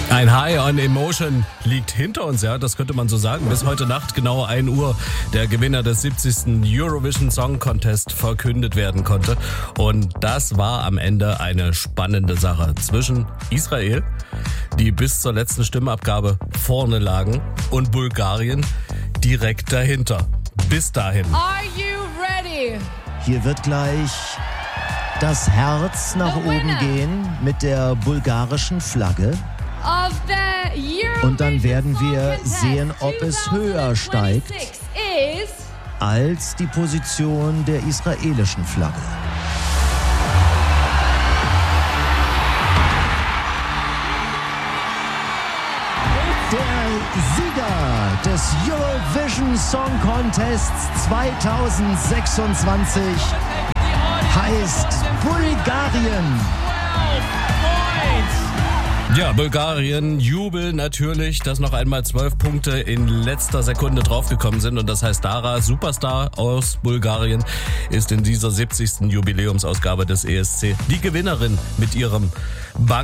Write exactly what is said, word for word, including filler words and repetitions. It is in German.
Ein High on Emotion liegt hinter uns, ja, das könnte man so sagen. Bis heute Nacht, genau ein Uhr, der Gewinner des siebzigsten Eurovision Song Contest verkündet werden konnte. Und das war am Ende eine spannende Sache zwischen Israel, die bis zur letzten Stimmabgabe vorne lagen, und Bulgarien direkt dahinter. Bis dahin. Are you ready? Hier wird gleich das Herz nach oben gehen mit der bulgarischen Flagge. Und dann werden wir sehen, ob es höher steigt als die Position der israelischen Flagge. Der Sieger des Eurovision Song Contests zweitausendsechsundzwanzig heißt Bulgarien. Ja, Bulgarien, Jubel natürlich, dass noch einmal zwölf Punkte in letzter Sekunde draufgekommen sind. Und das heißt, Dara, Superstar aus Bulgarien, ist in dieser siebzigsten Jubiläumsausgabe des E S C die Gewinnerin mit ihrem Bank.